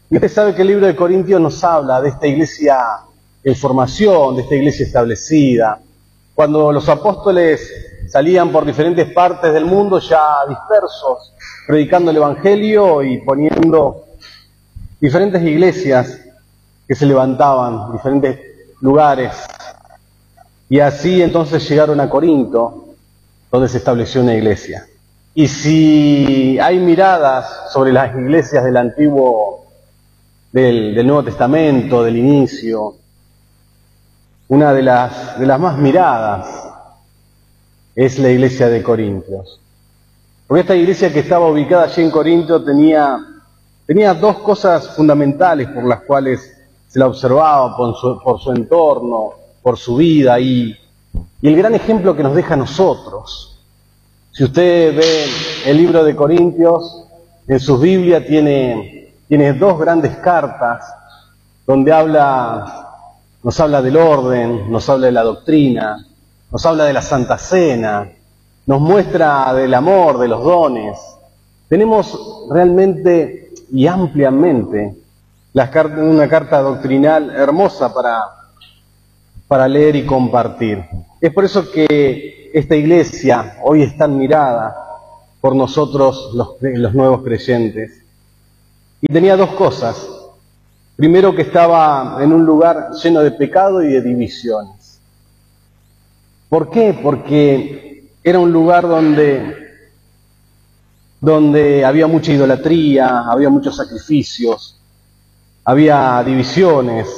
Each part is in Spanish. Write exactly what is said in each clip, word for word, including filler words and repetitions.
Y usted sabe que el libro de Corintios nos habla de esta iglesia en formación, de esta iglesia establecida. Cuando los apóstoles salían por diferentes partes del mundo ya dispersos, predicando el Evangelio y poniendo diferentes iglesias que se levantaban, diferentes lugares. Y así entonces llegaron a Corinto, donde se estableció una iglesia. Y si hay miradas sobre las iglesias del Antiguo, del, del Nuevo Testamento, del inicio, una de las, de las más miradas es la iglesia de Corintios. Porque esta iglesia que estaba ubicada allí en Corinto tenía, tenía dos cosas fundamentales por las cuales se la observaba, por su, por su entorno, por su vida y, y el gran ejemplo que nos deja a nosotros. Si usted ve el libro de Corintios, en su Biblia tiene, tiene dos grandes cartas donde habla, nos habla del orden, nos habla de la doctrina, nos habla de la Santa Cena, nos muestra del amor, de los dones. Tenemos realmente y ampliamente las cartas, una carta doctrinal hermosa para, para leer y compartir. Es por eso que esta iglesia hoy es tan mirada por nosotros los, los nuevos creyentes. Y tenía dos cosas. Primero, que estaba en un lugar lleno de pecado y de divisiones. ¿Por qué? Porque era un lugar donde, donde había mucha idolatría, había muchos sacrificios, había divisiones,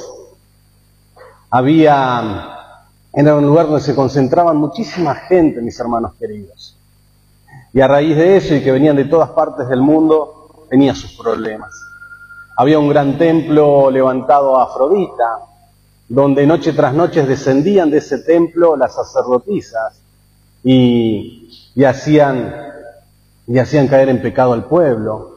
había... Era un lugar donde se concentraban muchísima gente, mis hermanos queridos. Y a raíz de eso, y que venían de todas partes del mundo, tenía sus problemas. Había un gran templo levantado a Afrodita, donde noche tras noche descendían de ese templo las sacerdotisas y, y, hacían, y hacían caer en pecado al pueblo.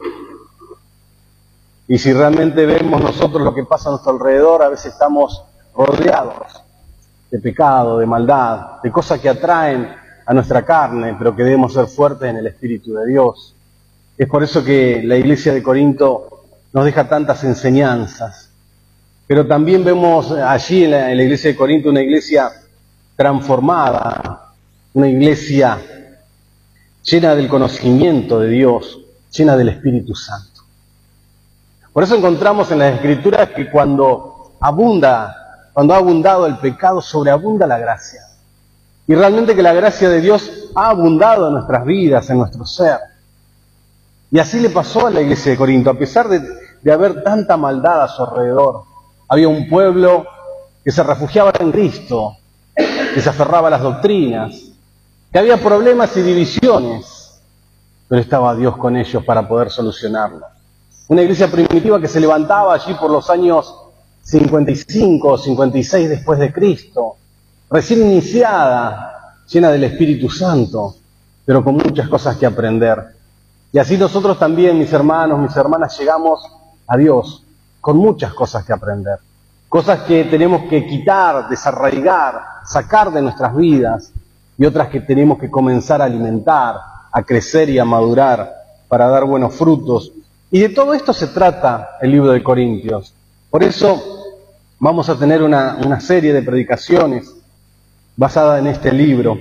Y si realmente vemos nosotros lo que pasa a nuestro alrededor, a veces estamos rodeados de pecado, de maldad, de cosas que atraen a nuestra carne, pero que debemos ser fuertes en el Espíritu de Dios. Es por eso que la iglesia de Corinto nos deja tantas enseñanzas. Pero también vemos allí en la, en la iglesia de Corinto una iglesia transformada, una iglesia llena del conocimiento de Dios, llena del Espíritu Santo. Por eso encontramos en las Escrituras que cuando abunda Cuando ha abundado el pecado, sobreabunda la gracia. Y realmente que la gracia de Dios ha abundado en nuestras vidas, en nuestro ser. Y así le pasó a la iglesia de Corinto. A pesar de, de haber tanta maldad a su alrededor, había un pueblo que se refugiaba en Cristo, que se aferraba a las doctrinas, que había problemas y divisiones, pero estaba Dios con ellos para poder solucionarlo. Una iglesia primitiva que se levantaba allí por los años cincuenta y cinco o cincuenta y seis después de Cristo, recién iniciada, llena del Espíritu Santo, pero con muchas cosas que aprender. Y así nosotros también, mis hermanos, mis hermanas, llegamos a Dios con muchas cosas que aprender, cosas que tenemos que quitar, desarraigar, sacar de nuestras vidas, y otras que tenemos que comenzar a alimentar, a crecer y a madurar para dar buenos frutos. Y de todo esto se trata el libro de Corintios. Por eso vamos a tener una, una serie de predicaciones basada en este libro.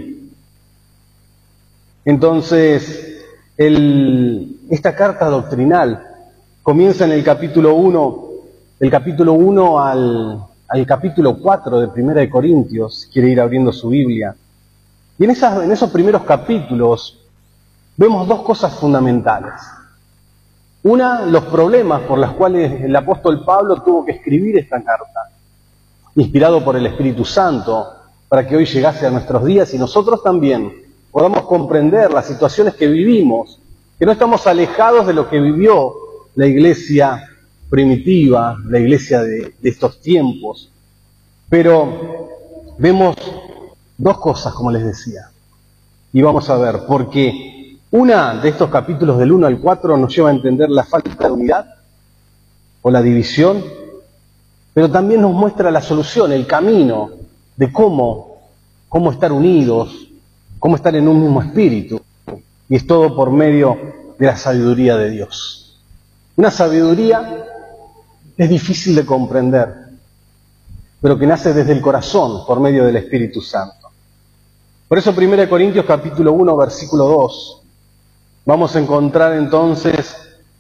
Entonces, el, esta carta doctrinal comienza en el capítulo uno, del capítulo uno al, al capítulo cuatro de Primera de Corintios, si quiere ir abriendo su Biblia. Y en, esas, en esos primeros capítulos vemos dos cosas fundamentales. Una, los problemas por los cuales el apóstol Pablo tuvo que escribir esta carta, inspirado por el Espíritu Santo, para que hoy llegase a nuestros días y nosotros también podamos comprender las situaciones que vivimos, que no estamos alejados de lo que vivió la iglesia primitiva, la iglesia de, de estos tiempos. Pero vemos dos cosas, como les decía, y vamos a ver, porque una de estos capítulos del uno al cuatro nos lleva a entender la falta de unidad o la división, pero también nos muestra la solución, el camino de cómo, cómo estar unidos, cómo estar en un mismo espíritu. Y es todo por medio de la sabiduría de Dios. Una sabiduría es difícil de comprender, pero que nace desde el corazón por medio del Espíritu Santo. Por eso primera Corintios capítulo uno, versículo dos, vamos a encontrar entonces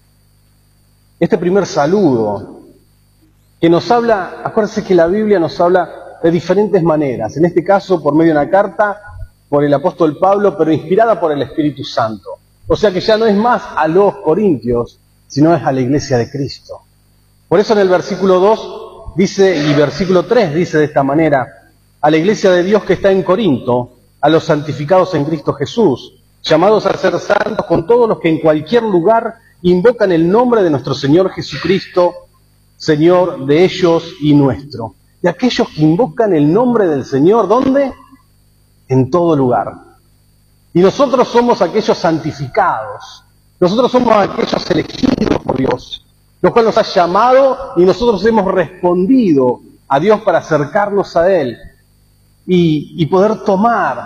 este primer saludo que nos habla, acuérdense que la Biblia nos habla de diferentes maneras, en este caso por medio de una carta por el apóstol Pablo, pero inspirada por el Espíritu Santo. O sea que ya no es más a los corintios, sino es a la iglesia de Cristo. Por eso en el versículo dos dice, y versículo tres dice de esta manera, a la iglesia de Dios que está en Corinto, a los santificados en Cristo Jesús, llamados a ser santos con todos los que en cualquier lugar invocan el nombre de nuestro Señor Jesucristo, Señor de ellos y nuestro. Y aquellos que invocan el nombre del Señor, ¿dónde? En todo lugar. Y nosotros somos aquellos santificados. Nosotros somos aquellos elegidos por Dios, los cuales nos ha llamado y nosotros hemos respondido a Dios para acercarnos a Él y, y poder tomar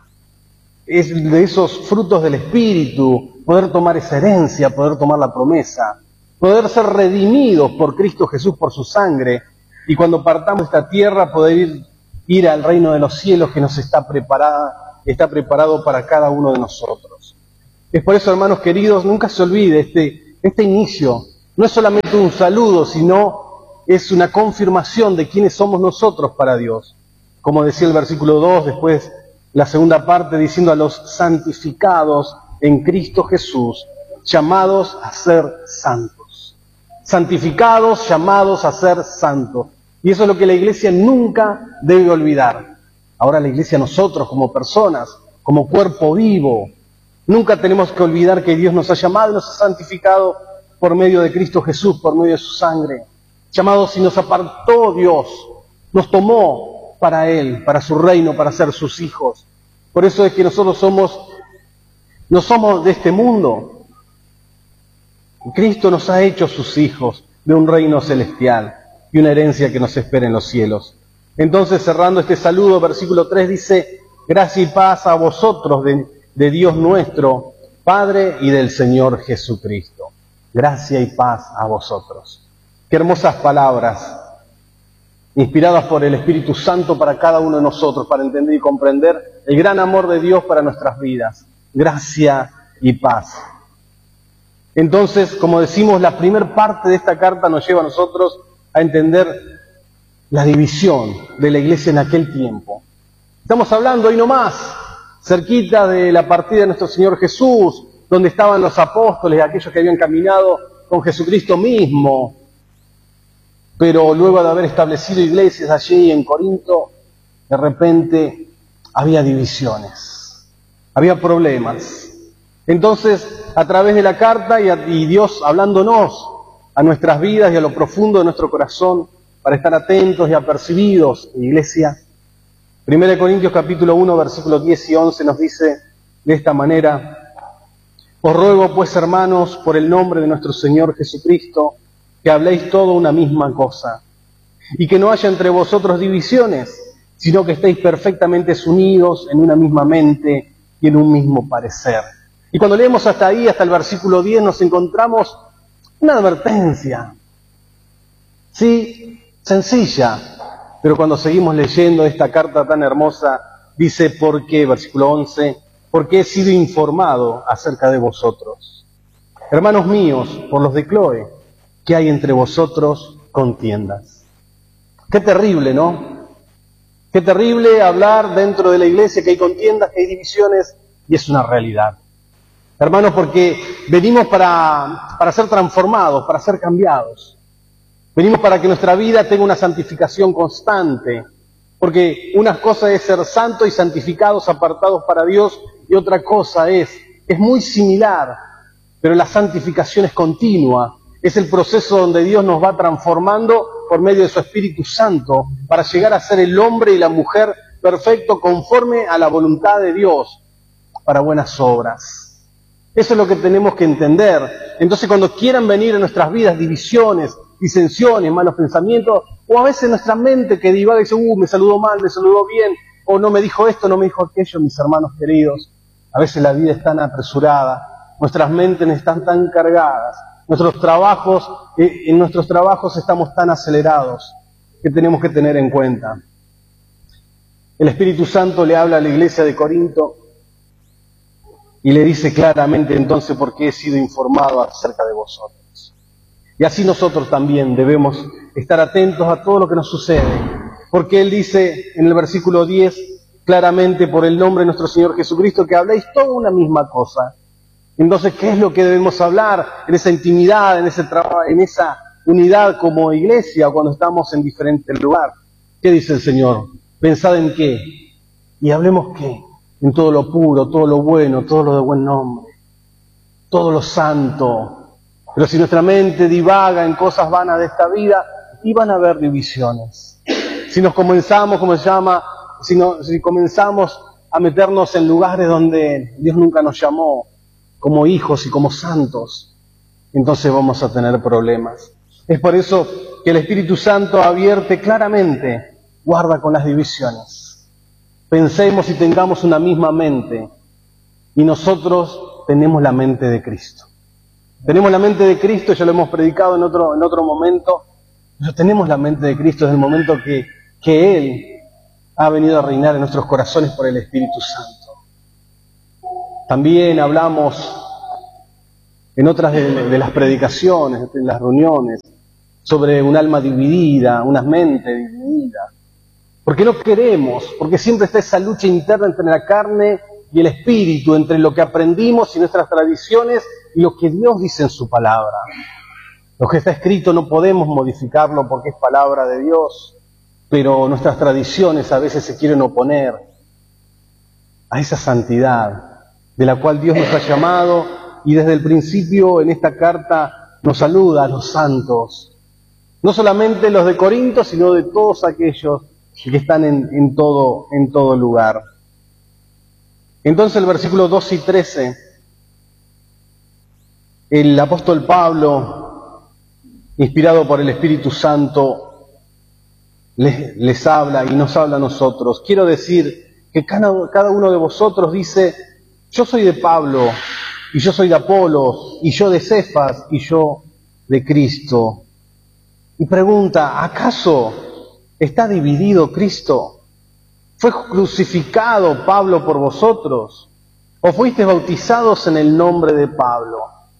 es, de esos frutos del Espíritu, poder tomar esa herencia, poder tomar la promesa, poder ser redimidos por Cristo Jesús, por su sangre, y cuando partamos de esta tierra poder ir, ir al reino de los cielos que nos está preparada, está preparado para cada uno de nosotros. Es por eso, hermanos queridos, nunca se olvide, este, este inicio no es solamente un saludo, sino es una confirmación de quiénes somos nosotros para Dios. Como decía el versículo dos, después la segunda parte diciendo a los santificados en Cristo Jesús, llamados a ser santos. Santificados, llamados a ser santos. Y eso es lo que la iglesia nunca debe olvidar. Ahora la iglesia, nosotros como personas, como cuerpo vivo, nunca tenemos que olvidar que Dios nos ha llamado y nos ha santificado por medio de Cristo Jesús, por medio de su sangre. Llamados y nos apartó Dios, nos tomó para Él, para su reino, para ser sus hijos. Por eso es que nosotros somos, no somos de este mundo. Cristo nos ha hecho sus hijos de un reino celestial y una herencia que nos espera en los cielos. Entonces, cerrando este saludo, versículo tres dice, gracia y paz a vosotros de, de Dios nuestro, Padre y del Señor Jesucristo. Gracia y paz a vosotros. Qué hermosas palabras, inspiradas por el Espíritu Santo para cada uno de nosotros, para entender y comprender el gran amor de Dios para nuestras vidas. Gracia y paz. Entonces, como decimos, la primer parte de esta carta nos lleva a nosotros a entender la división de la iglesia en aquel tiempo. Estamos hablando hoy nomás, cerquita de la partida de nuestro Señor Jesús, donde estaban los apóstoles, aquellos que habían caminado con Jesucristo mismo, pero luego de haber establecido iglesias allí en Corinto, de repente había divisiones, había problemas. Entonces, a través de la carta y, a, y Dios hablándonos a nuestras vidas y a lo profundo de nuestro corazón, para estar atentos y apercibidos, iglesia, primera Corintios capítulo uno, versículos diez y once nos dice de esta manera, os ruego pues, hermanos, por el nombre de nuestro Señor Jesucristo, que habléis todo una misma cosa, y que no haya entre vosotros divisiones, sino que estéis perfectamente unidos en una misma mente y en un mismo parecer. Y cuando leemos hasta ahí, hasta el versículo diez, nos encontramos una advertencia, sí, sencilla, pero cuando seguimos leyendo esta carta tan hermosa, dice, ¿por qué? Versículo once, porque he sido informado acerca de vosotros. Hermanos míos, por los de Cloe, que hay entre vosotros contiendas. Qué terrible, ¿no? Qué terrible hablar dentro de la iglesia que hay contiendas, que hay divisiones, y es una realidad. Hermanos, porque venimos para, para ser transformados, para ser cambiados. Venimos para que nuestra vida tenga una santificación constante. Porque una cosa es ser santos y santificados, apartados para Dios, y otra cosa es, es muy similar, pero la santificación es continua. Es el proceso donde Dios nos va transformando por medio de su Espíritu Santo para llegar a ser el hombre y la mujer perfecto conforme a la voluntad de Dios para buenas obras. Eso es lo que tenemos que entender. Entonces, cuando quieran venir en nuestras vidas divisiones, disensiones, malos pensamientos, o a veces nuestra mente que divaga y dice, uh, me saludó mal, me saludó bien, o no me dijo esto, no me dijo aquello, mis hermanos queridos. A veces la vida es tan apresurada, nuestras mentes están tan cargadas, Nuestros trabajos, eh, en nuestros trabajos estamos tan acelerados que tenemos que tener en cuenta. El Espíritu Santo le habla a la iglesia de Corinto y le dice claramente entonces por qué he sido informado acerca de vosotros. Y así nosotros también debemos estar atentos a todo lo que nos sucede, porque Él dice en el versículo diez claramente, por el nombre de nuestro Señor Jesucristo, que habléis toda una misma cosa. Entonces, ¿qué es lo que debemos hablar en esa intimidad, en ese trabajo, en esa unidad como iglesia o cuando estamos en diferentes lugares? ¿Qué dice el Señor? Pensad en qué. Y hablemos qué. En todo lo puro, todo lo bueno, todo lo de buen nombre, todo lo santo. Pero si nuestra mente divaga en cosas vanas de esta vida, y van a haber divisiones. Si nos comenzamos, como se llama, si, no, si comenzamos a meternos en lugares donde Dios nunca nos llamó, como hijos y como santos, entonces vamos a tener problemas. Es por eso que el Espíritu Santo advierte claramente, guarda con las divisiones. Pensemos y tengamos una misma mente, y nosotros tenemos la mente de Cristo. Tenemos la mente de Cristo, ya lo hemos predicado en otro, en otro momento, pero tenemos la mente de Cristo desde el momento que, que Él ha venido a reinar en nuestros corazones por el Espíritu Santo. También hablamos en otras de, de las predicaciones, en las reuniones, sobre un alma dividida, una mente dividida. Porque no queremos, porque siempre está esa lucha interna entre la carne y el espíritu, entre lo que aprendimos y nuestras tradiciones y lo que Dios dice en su palabra. Lo que está escrito no podemos modificarlo porque es palabra de Dios, pero nuestras tradiciones a veces se quieren oponer a esa santidad de la cual Dios nos ha llamado, y desde el principio en esta carta nos saluda a los santos, no solamente los de Corinto, sino de todos aquellos que están en, en, todo, en todo lugar. Entonces el versículo doce y trece, el apóstol Pablo, inspirado por el Espíritu Santo, les, les habla y nos habla a nosotros. Quiero decir que cada, cada uno de vosotros dice, yo soy de Pablo, y yo soy de Apolos, y yo de Cefas, y yo de Cristo. Y pregunta, ¿acaso está dividido Cristo? ¿Fue crucificado Pablo por vosotros? ¿O fuisteis bautizados en el nombre de Pablo?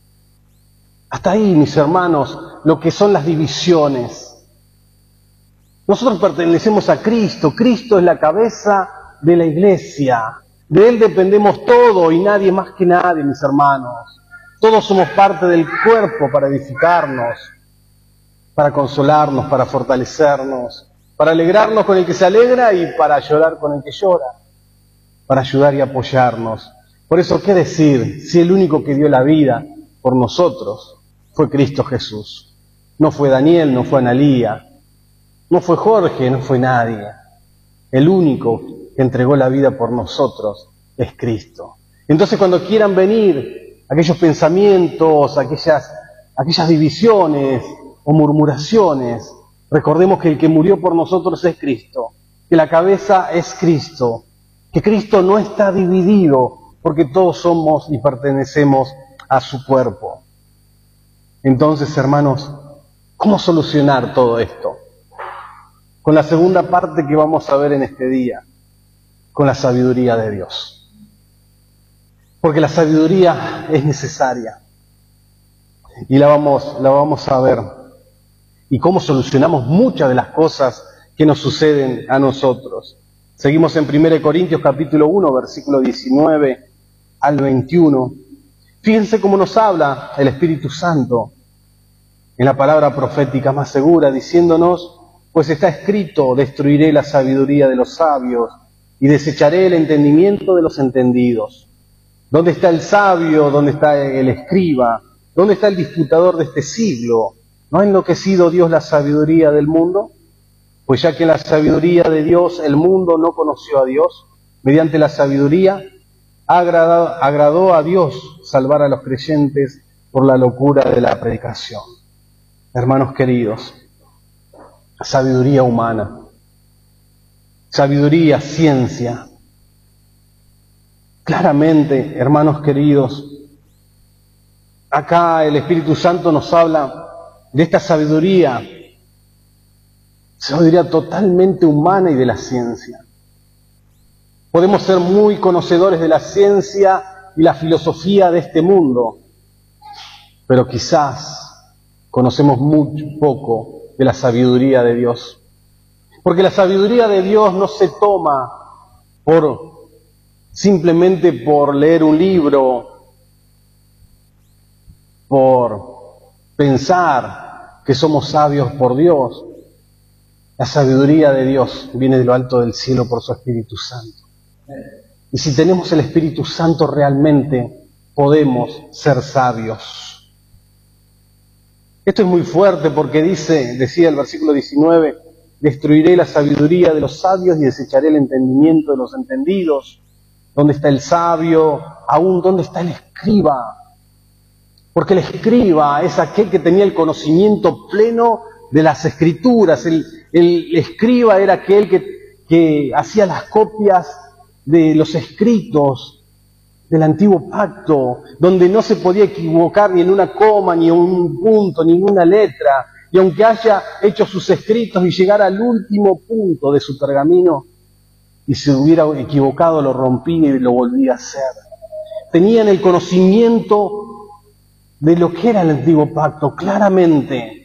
Hasta ahí, mis hermanos, lo que son las divisiones. Nosotros pertenecemos a Cristo, Cristo es la cabeza de la iglesia. De Él dependemos todo y nadie más que nadie, mis hermanos. Todos somos parte del cuerpo para edificarnos, para consolarnos, para fortalecernos, para alegrarnos con el que se alegra y para llorar con el que llora, para ayudar y apoyarnos. Por eso, ¿qué decir? Si el único que dio la vida por nosotros fue Cristo Jesús. No fue Daniel, no fue Analía, no fue Jorge, no fue nadie. El único que entregó la vida por nosotros es Cristo. Entonces, cuando quieran venir aquellos pensamientos, aquellas, aquellas divisiones o murmuraciones, recordemos que el que murió por nosotros es Cristo, que la cabeza es Cristo, que Cristo no está dividido porque todos somos y pertenecemos a su cuerpo. Entonces, hermanos, ¿cómo solucionar todo esto? Con la segunda parte que vamos a ver en este día, con la sabiduría de Dios. Porque la sabiduría es necesaria y la vamos, la vamos a ver. Y cómo solucionamos muchas de las cosas que nos suceden a nosotros. Seguimos en primera de Corintios capítulo uno, versículo diecinueve al veintiuno. Fíjense cómo nos habla el Espíritu Santo en la palabra profética más segura, diciéndonos, pues está escrito, destruiré la sabiduría de los sabios y desecharé el entendimiento de los entendidos. ¿Dónde está el sabio? ¿Dónde está el escriba? ¿Dónde está el disputador de este siglo? ¿No ha enloquecido Dios la sabiduría del mundo? Pues ya que en la sabiduría de Dios el mundo no conoció a Dios, mediante la sabiduría agradó, agradó a Dios salvar a los creyentes por la locura de la predicación. Hermanos queridos, sabiduría humana, sabiduría, ciencia. Claramente, hermanos queridos, acá el Espíritu Santo nos habla de esta sabiduría, sabiduría totalmente humana y de la ciencia. Podemos ser muy conocedores de la ciencia y la filosofía de este mundo, pero quizás conocemos muy poco de la sabiduría de Dios. Porque la sabiduría de Dios no se toma por simplemente por leer un libro, por pensar que somos sabios por Dios. La sabiduría de Dios viene de lo alto del cielo por su Espíritu Santo. Y si tenemos el Espíritu Santo realmente podemos ser sabios. Esto es muy fuerte porque dice, decía el versículo diecinueve, destruiré la sabiduría de los sabios y desecharé el entendimiento de los entendidos. ¿Dónde está el sabio? Aún, ¿dónde está el escriba? Porque el escriba es aquel que tenía el conocimiento pleno de las Escrituras. El, el escriba era aquel que, que hacía las copias de los escritos del antiguo pacto, donde no se podía equivocar ni en una coma, ni en un punto, ni en una letra. Y aunque haya hecho sus escritos y llegara al último punto de su pergamino, y se hubiera equivocado, lo rompía y lo volvía a hacer. Tenían el conocimiento de lo que era el antiguo pacto, claramente.